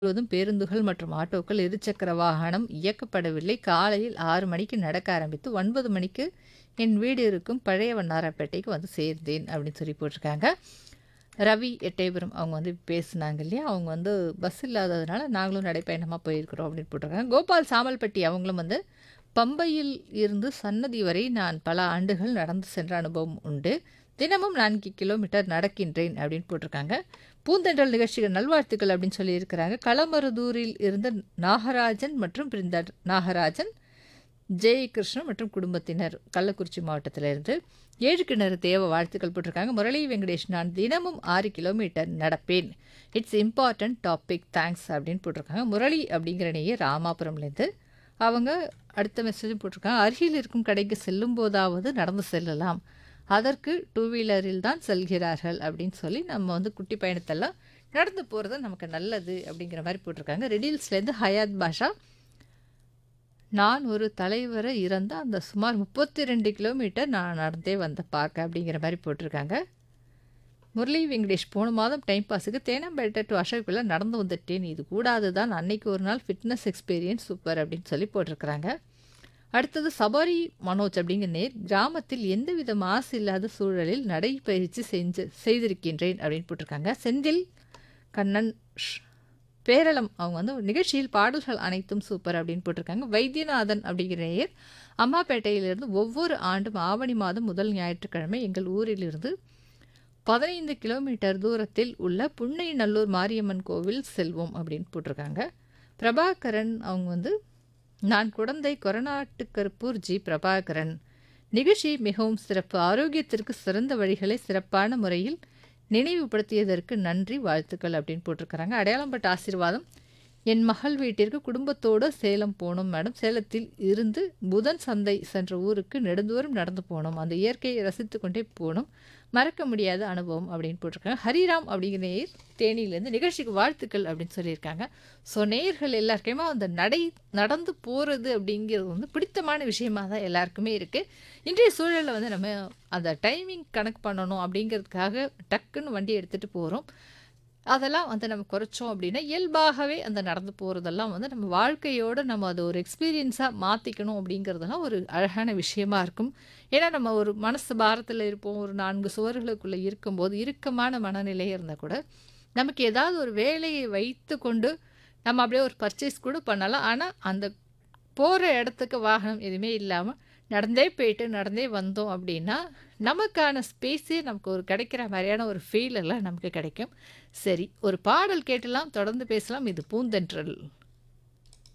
முழுவதும் பேருந்துகள் மற்றும் ஆட்டோக்கள், இருசக்கர வாகனம் இயக்கப்படவில்லை. காலையில் 6 மணிக்கு நடக்க ஆரம்பித்து 9 மணிக்கு என் வீடு இருக்கும் பழைய வண்ணாரப்பேட்டைக்கு வந்து சேர்ந்தேன் அப்படின்னு சொல்லி போட்டிருக்காங்க. ரவி எட்டயபுரம் அவங்க வந்து பேசுனாங்க இல்லையா? அவங்க வந்து பஸ் இல்லாததுனால நாங்களும் நடைப்பயணமா போயிருக்கிறோம் அப்படின்னு போட்டிருக்காங்க. கோபால் சாமல்பட்டி அவங்களும் வந்து பம்பையில் இருந்து சன்னதி வரை நான் பல ஆண்டுகள் நடந்து சென்ற அனுபவம் உண்டு. தினமும் 4 கிலோமீட்டர் நடக்கின்றேன் அப்படின்னு போட்டிருக்காங்க. பூந்தென்றல் நிகழ்ச்சிகள் நல்வாழ்த்துக்கள் அப்படின்னு சொல்லியிருக்கிறாங்க. களமருதூரில் இருந்த நாகராஜன் மற்றும் பிருந்தா நாகராஜன், ஜெயகிருஷ்ணன் மற்றும் குடும்பத்தினர் கள்ளக்குறிச்சி மாவட்டத்திலிருந்து. 7 கிணறு தேவ வாழ்த்துக்கள் போட்டிருக்காங்க. முரளி வெங்கடேஷ் நான் தினமும் 6 கிலோமீட்டர் நடப்பேன். இட்ஸ் இம்பார்ட்டன்ட் டாபிக் தேங்க்ஸ் அப்படின்னு போட்டிருக்காங்க. முரளி அப்படிங்கிற நேயர் ராமாபுரம்லேருந்து. அவங்க அடுத்த மெசேஜும் போட்டிருக்காங்க. அருகில் இருக்கும் கடைக்கு செல்லும் போதாவது நடந்து செல்லலாம். அதற்கு டூ வீலரில் தான் செல்கிறார்கள் அப்படின்னு சொல்லி நம்ம வந்து குட்டி பயணத்தெல்லாம் நடந்து போகிறது நமக்கு நல்லது அப்படிங்கிற மாதிரி போட்டிருக்காங்க. ரெடில்ஸ்லேருந்து ஹயாத் பாஷா நான் ஒரு தலைவரை இறந்த அந்த சுமார் 32 கிலோமீட்டர் நான் நடந்தே வந்த பார்க்க அப்படிங்கிற மாதிரி போட்டிருக்காங்க. முரளி வெங்கடேஷ் போன மாதம் டைம் பாஸுக்கு தேனாம்பேட்டை டு அசோக்குள்ளே நடந்து வந்துட்டேன். இது கூடாது தான் அன்னைக்கு ஒரு நாள் ஃபிட்னஸ் எக்ஸ்பீரியன்ஸ் சூப்பர் அப்படின்னு சொல்லி போட்டிருக்கிறாங்க. அடுத்தது சபாரி மனோஜ் அப்படிங்கிற நேர் கிராமத்தில் எந்தவித மாசு இல்லாத சூழலில் நடைப்பயிற்சி செய்திருக்கின்றேன் அப்படின்னு போட்டிருக்காங்க. செந்தில் கண்ணன் பேரளம் அவங்க வந்து நிகழ்ச்சியில் பாடல்கள் அனைத்தும் சூப்பர் அப்படின்னு போட்டிருக்காங்க. வைத்தியநாதன் அப்படிங்கிற நேயர் அம்மாப்பேட்டையிலிருந்து ஒவ்வொரு ஆண்டும் ஆவணி மாதம் முதல் ஞாயிற்றுக்கிழமை எங்கள் ஊரிலிருந்து 15 கிலோமீட்டர் தூரத்தில் உள்ள புன்னைநல்லூர் மாரியம்மன் கோவில் செல்வோம் அப்படின்னு போட்டிருக்காங்க. பிரபாகரன் அவங்க வந்து நான் குடந்தை கொரநாட்டுக்கருப்பூர் ஜி பிரபாகரன். நிகழ்ச்சி மிகவும் சிறப்பு. ஆரோக்கியத்திற்கு சிறந்த வழிகளை சிறப்பான முறையில் நினைவுபடுத்தியதற்கு நன்றி வாழ்த்துக்கள் அப்படின்னு போட்டிருக்கிறாங்க. அடையாளம்பட்ட ஆசீர்வாதம் என் மகள் வீட்டிற்கு குடும்பத்தோடு சேலம் போனோம் மேடம். சேலத்தில் இருந்து புதன் சந்தை சென்ற ஊருக்கு நெடுந்தூரம் நடந்து போனோம். அந்த இயற்கையை ரசித்து கொண்டே போனோம். மறக்க முடியாத அனுபவம் அப்படின்னு போட்டிருக்காங்க. ஹரிராம் அப்படிங்கிற நேயர் தேனியிலேருந்து நிகழ்ச்சிக்கு வாழ்த்துக்கள் அப்படின்னு சொல்லியிருக்காங்க. ஸோ நேயர்கள் எல்லாருக்குமே அந்த நடந்து போகிறது அப்படிங்கிறது வந்து பிடித்தமான விஷயமாக தான் எல்லாருக்குமே இருக்குது. இன்றைய சூழலில் வந்து நம்ம அந்த டைமிங் கணக்கு பண்ணணும் அப்படிங்கிறதுக்காக டக்குன்னு வண்டி எடுத்துகிட்டு போகிறோம். அதெல்லாம் வந்து நம்ம குறைச்சோம் அப்படின்னா இயல்பாகவே அந்த நடந்து போகிறதெல்லாம் வந்து நம்ம வாழ்க்கையோடு நம்ம அதை ஒரு எக்ஸ்பீரியன்ஸாக மாற்றிக்கணும் அப்படிங்கிறதெல்லாம் ஒரு அழகான விஷயமா இருக்கும். ஏன்னா நம்ம ஒரு மனசு பாரத்தில் இருப்போம். ஒரு 4 சுவர்களுக்குள்ளே இருக்கும்போது இறுக்கமான மனநிலை இருந்தால் கூட நமக்கு ஏதாவது ஒரு வேலையை வைத்து கொண்டு நம்ம அப்படியே ஒரு பர்ச்சேஸ் கூட பண்ணலாம். ஆனால் அந்த போகிற இடத்துக்கு வாகனம் எதுவுமே இல்லாமல் நடந்தே போயிட்டு நடந்தே வந்தோம் அப்படின்னா நமக்கான ஸ்பேஸே நமக்கு ஒரு கிடைக்கிற மாதிரியான ஒரு ஃபீல் எல்லாம் நமக்கு கிடைக்கும். சரி, ஒரு பாடல் கேட்டலாம், தொடர்ந்து பேசலாம். இது பூந்தென்றல்.